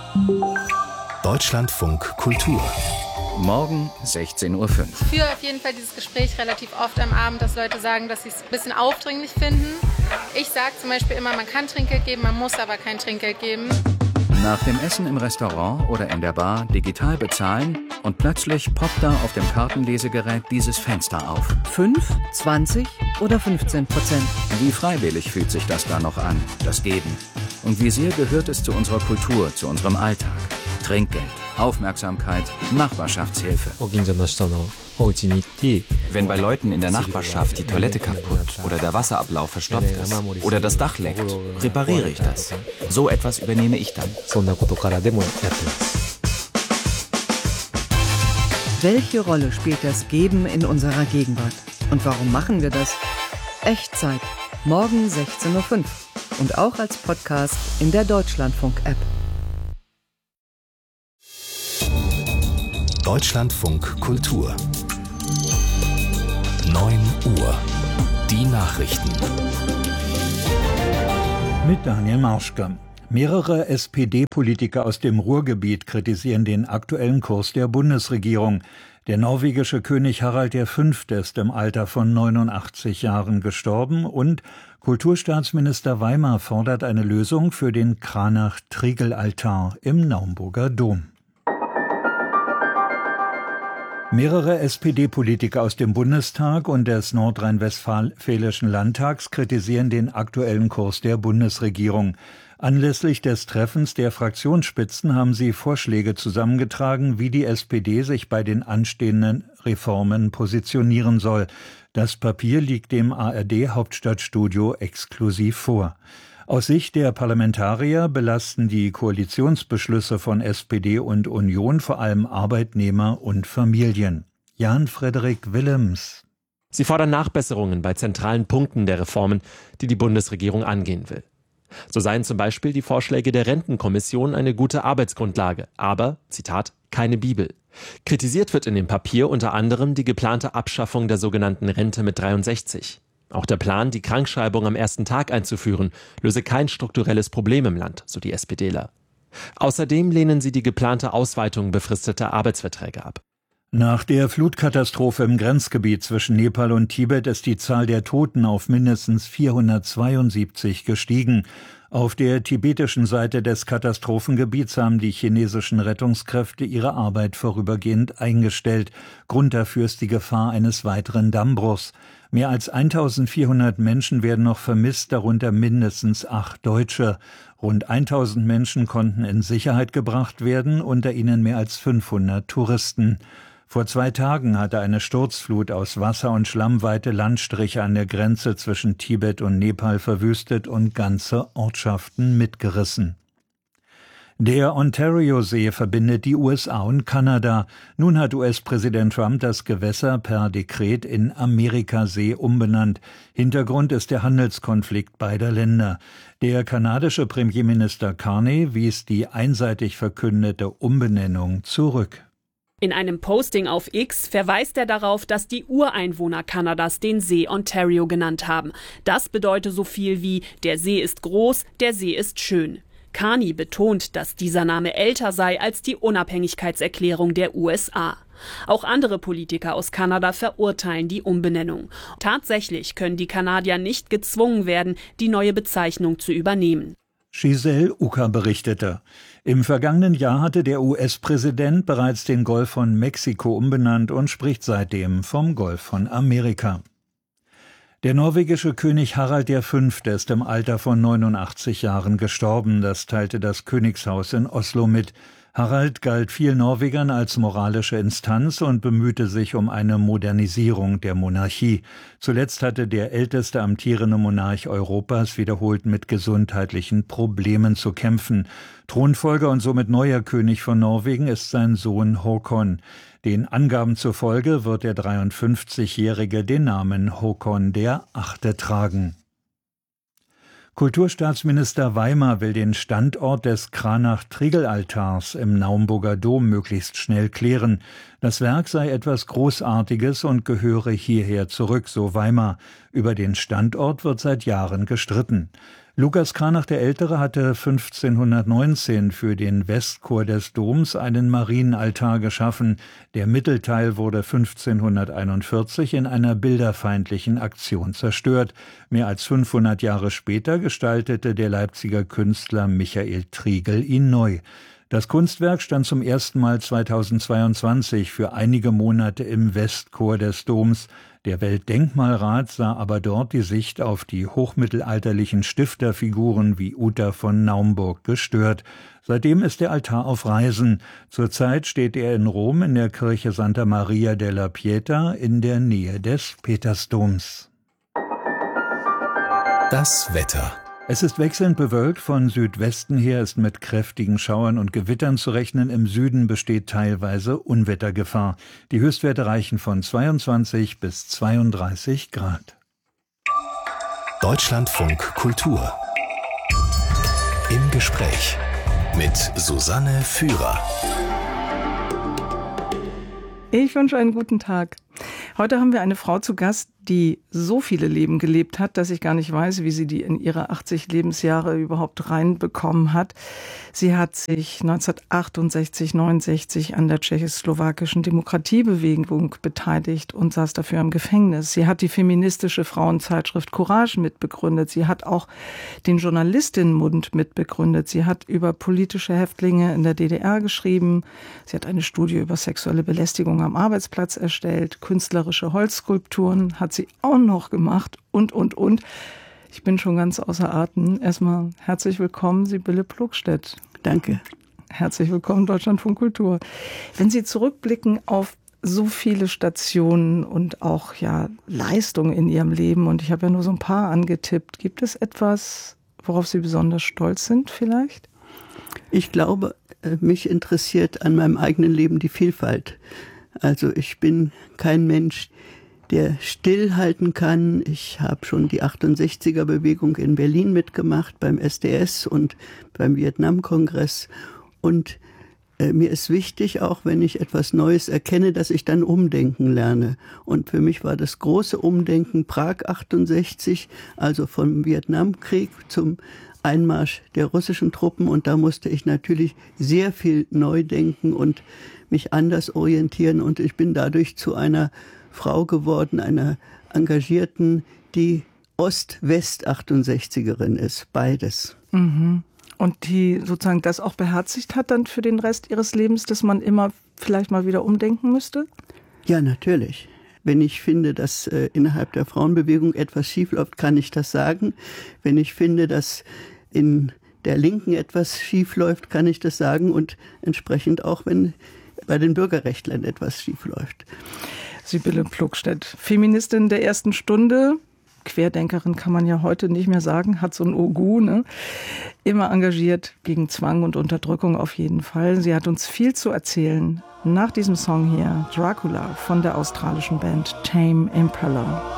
Deutschlandfunk Kultur. Morgen 16:05 Uhr. Ich führe auf jeden Fall dieses Gespräch relativ oft am Abend, dass Leute sagen, dass sie es ein bisschen aufdringlich finden. Ich sage zum Beispiel immer, man kann Trinkgeld geben, man muss aber kein Trinkgeld geben. Nach dem Essen im Restaurant oder in der Bar digital bezahlen und plötzlich poppt da auf dem Kartenlesegerät dieses Fenster auf. 5, 20 oder 15%. Wie freiwillig fühlt sich das da noch an, das Geben? Und wie sehr gehört es zu unserer Kultur, zu unserem Alltag? Trinkgeld, Aufmerksamkeit, Nachbarschaftshilfe. Wenn bei Leuten in der Nachbarschaft die Toilette kaputt oder der Wasserablauf verstopft ist oder das Dach leckt, repariere ich das. So etwas übernehme ich dann. Welche Rolle spielt das Geben in unserer Gegenwart? Und warum machen wir das? Echtzeit, morgen 16:05 Uhr und auch als Podcast in der Deutschlandfunk-App. Deutschlandfunk Kultur. 9 Uhr. Die Nachrichten. Mit Daniel Marschke. Mehrere SPD-Politiker aus dem Ruhrgebiet kritisieren den aktuellen Kurs der Bundesregierung. Der norwegische König Harald V. ist im Alter von 89 Jahren gestorben und Kulturstaatsminister Weimar fordert eine Lösung für den Cranach-Trigl-Altar im Naumburger Dom. Mehrere SPD-Politiker aus dem Bundestag und des nordrhein-westfälischen Landtags kritisieren den aktuellen Kurs der Bundesregierung. Anlässlich des Treffens der Fraktionsspitzen haben sie Vorschläge zusammengetragen, wie die SPD sich bei den anstehenden Reformen positionieren soll. Das Papier liegt dem ARD-Hauptstadtstudio exklusiv vor. Aus Sicht der Parlamentarier belasten die Koalitionsbeschlüsse von SPD und Union vor allem Arbeitnehmer und Familien. Jan-Frederik Willems. Sie fordern Nachbesserungen bei zentralen Punkten der Reformen, die die Bundesregierung angehen will. So seien zum Beispiel die Vorschläge der Rentenkommission eine gute Arbeitsgrundlage, aber, Zitat, keine Bibel. Kritisiert wird in dem Papier unter anderem die geplante Abschaffung der sogenannten Rente mit 63. Auch der Plan, die Krankschreibung am ersten Tag einzuführen, löse kein strukturelles Problem im Land, so die SPDler. Außerdem lehnen sie die geplante Ausweitung befristeter Arbeitsverträge ab. Nach der Flutkatastrophe im Grenzgebiet zwischen Nepal und Tibet ist die Zahl der Toten auf mindestens 472 gestiegen. Auf der tibetischen Seite des Katastrophengebiets haben die chinesischen Rettungskräfte ihre Arbeit vorübergehend eingestellt. Grund dafür ist die Gefahr eines weiteren Dammbruchs. Mehr als 1400 Menschen werden noch vermisst, darunter mindestens 8 Deutsche. Rund 1000 Menschen konnten in Sicherheit gebracht werden, unter ihnen mehr als 500 Touristen. Vor 2 Tagen hatte eine Sturzflut aus Wasser und Schlamm weite Landstriche an der Grenze zwischen Tibet und Nepal verwüstet und ganze Ortschaften mitgerissen. Der Ontario-See verbindet die USA und Kanada. Nun hat US-Präsident Trump das Gewässer per Dekret in Amerikasee umbenannt. Hintergrund ist der Handelskonflikt beider Länder. Der kanadische Premierminister Carney wies die einseitig verkündete Umbenennung zurück. In einem Posting auf X verweist er darauf, dass die Ureinwohner Kanadas den See Ontario genannt haben. Das bedeutet so viel wie: Der See ist groß, der See ist schön. Carney betont, dass dieser Name älter sei als die Unabhängigkeitserklärung der USA. Auch andere Politiker aus Kanada verurteilen die Umbenennung. Tatsächlich können die Kanadier nicht gezwungen werden, die neue Bezeichnung zu übernehmen. Giselle Ucker berichtete. Im vergangenen Jahr hatte der US-Präsident bereits den Golf von Mexiko umbenannt und spricht seitdem vom Golf von Amerika. Der norwegische König Harald V. ist im Alter von 89 Jahren gestorben, das teilte das Königshaus in Oslo mit. Harald galt vielen Norwegern als moralische Instanz und bemühte sich um eine Modernisierung der Monarchie. Zuletzt hatte der älteste amtierende Monarch Europas wiederholt mit gesundheitlichen Problemen zu kämpfen. Thronfolger und somit neuer König von Norwegen ist sein Sohn Håkon. Den Angaben zufolge wird der 53-Jährige den Namen Håkon VIII. Tragen. Kulturstaatsminister Weimar will den Standort des Cranach-Trigl-Altars im Naumburger Dom möglichst schnell klären. Das Werk sei etwas Großartiges und gehöre hierher zurück, so Weimar. Über den Standort wird seit Jahren gestritten. Lukas Cranach der Ältere hatte 1519 für den Westchor des Doms einen Marienaltar geschaffen. Der Mittelteil wurde 1541 in einer bilderfeindlichen Aktion zerstört. Mehr als 500 Jahre später gestaltete der Leipziger Künstler Michael Triegel ihn neu. Das Kunstwerk stand zum ersten Mal 2022 für einige Monate im Westchor des Doms. Der Weltdenkmalrat sah aber dort die Sicht auf die hochmittelalterlichen Stifterfiguren wie Uta von Naumburg gestört. Seitdem ist der Altar auf Reisen. Zurzeit steht er in Rom in der Kirche Santa Maria della Pieta in der Nähe des Petersdoms. Das Wetter. Es ist wechselnd bewölkt, von Südwesten her ist mit kräftigen Schauern und Gewittern zu rechnen. Im Süden besteht teilweise Unwettergefahr. Die Höchstwerte reichen von 22 bis 32 Grad. Deutschlandfunk Kultur. Im Gespräch mit Susanne Führer. Ich wünsche einen guten Tag. Heute haben wir eine Frau zu Gast, die so viele Leben gelebt hat, dass ich gar nicht weiß, wie sie die in ihre 80 Lebensjahre überhaupt reinbekommen hat. Sie hat sich 1968, 69 an der tschechoslowakischen Demokratiebewegung beteiligt und saß dafür im Gefängnis. Sie hat die feministische Frauenzeitschrift Courage mitbegründet. Sie hat auch den Journalistinnenbund mitbegründet. Sie hat über politische Häftlinge in der DDR geschrieben. Sie hat eine Studie über sexuelle Belästigung am Arbeitsplatz erstellt. Künstlerische Holzskulpturen hat sie auch noch gemacht und. Ich bin schon ganz außer Atem. Erstmal herzlich willkommen, Sibylle Plogstedt. Danke. Herzlich willkommen, Deutschlandfunk Kultur. Wenn Sie zurückblicken auf so viele Stationen und auch Leistungen in Ihrem Leben, und ich habe ja nur so ein paar angetippt, gibt es etwas, worauf Sie besonders stolz sind vielleicht? Ich glaube, mich interessiert an meinem eigenen Leben die Vielfalt. Also ich bin kein Mensch, der stillhalten kann. Ich habe schon die 68er-Bewegung in Berlin mitgemacht, beim SDS und beim Vietnam-Kongress. Und mir ist wichtig, auch wenn ich etwas Neues erkenne, dass ich dann umdenken lerne. Und für mich war das große Umdenken Prag 68, also vom Vietnamkrieg zum Einmarsch der russischen Truppen. Und da musste ich natürlich sehr viel neu denken und mich anders orientieren. Und ich bin dadurch zu einer Frau geworden, einer Engagierten, die Ost-West-68erin ist, beides. Mhm. Und die sozusagen das auch beherzigt hat dann für den Rest ihres Lebens, dass man immer vielleicht mal wieder umdenken müsste? Ja, natürlich. Wenn ich finde, dass innerhalb der Frauenbewegung etwas schiefläuft, kann ich das sagen. Wenn ich finde, dass in der Linken etwas schiefläuft, kann ich das sagen. Und entsprechend auch, wenn bei den Bürgerrechtlern etwas schiefläuft. Sibylle Plogstedt, Feministin der ersten Stunde, Querdenkerin kann man ja heute nicht mehr sagen, hat so ein Ogu, ne? Immer engagiert gegen Zwang und Unterdrückung auf jeden Fall. Sie hat uns viel zu erzählen. Nach diesem Song hier, Dracula von der australischen Band Tame Impala.